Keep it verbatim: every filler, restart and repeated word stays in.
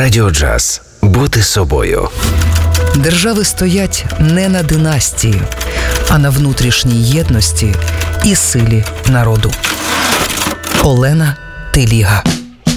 Радіо Джаз. Бути собою. Держави стоять не на династії, а на внутрішній єдності і силі народу. Олена Теліга.